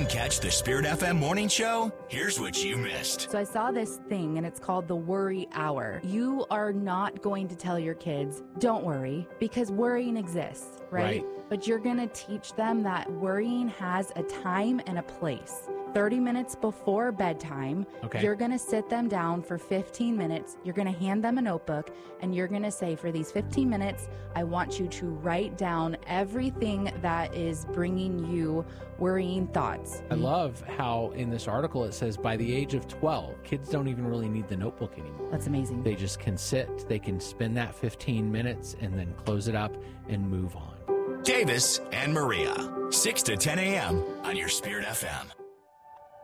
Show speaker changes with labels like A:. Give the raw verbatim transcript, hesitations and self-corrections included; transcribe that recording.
A: catch the Spirit F M morning show? Here's what you missed.
B: So I saw this thing, and it's called the worry hour. You are not going to tell your kids, don't worry, because worrying exists, right?
C: Right.
B: But you're going to teach them that worrying has a time and a place. thirty minutes before bedtime,
C: Okay.
B: you're going to sit them down for fifteen minutes. You're going to hand them a notebook, and you're going to say, for these fifteen minutes, I want you to write down everything that is bringing you worrying thoughts.
C: I love how in this article it says by the age of twelve, kids don't even really need the notebook anymore.
B: That's amazing.
C: They just can sit, they can spend that fifteen minutes and then close it up and move on.
A: Davis and Maria, six to ten a.m. on your Spirit F M.